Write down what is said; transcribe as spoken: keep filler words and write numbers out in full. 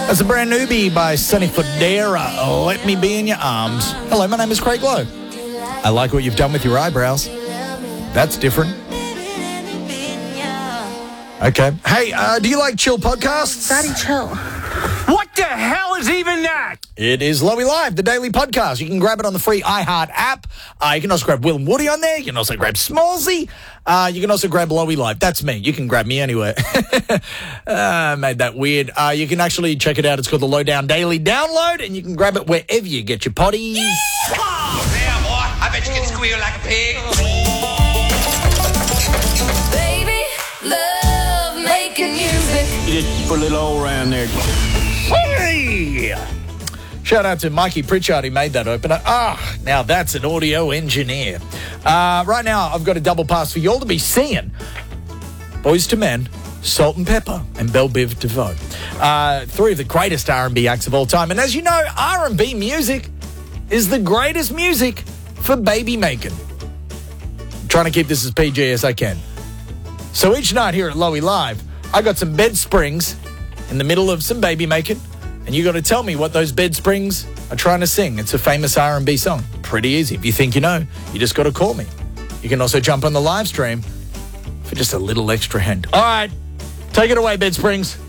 That's a brand newbie by Sonny Fodera. Let me be in your arms. Hello, my name is Craig Lowe. I like what you've done with your eyebrows. That's different. Okay. Hey, uh, do you like chill podcasts? Daddy, chill. What the hell is even that? It is Lowy Live, the daily podcast. You can grab it on the free iHeart app. Uh, you can also grab Will and Woody on there. You can also grab Smallsy. Uh, you can also grab Lowy Live. That's me. You can grab me anywhere. uh, made that weird. Uh, you can actually check it out. It's called the Lowdown Daily Download, and you can grab it wherever you get your potties. Oh, yeah, boy. I bet you can squeal like a pig. Baby, love making music. You just put a little hole around there. Hey! Shout out to Mikey Pritchard, he made that opener. Ah, now that's an audio engineer. Uh, right now, I've got a double pass for you all to be seeing Boys to Men, Salt and Pepper, and Belle Biv DeVoe. Uh, three of the greatest R and B acts of all time. And as you know, R and B music is the greatest music for baby making. I'm trying to keep this as P G as I can. So each night here at Lowy Live, I got some bed springs in the middle of some baby making, and you got to tell me what those bed springs are trying to sing. It's a famous R and B song. Pretty easy. If you think you know, you just got to call me. You can also jump on the live stream for just a little extra hand. All right, take it away, bed springs.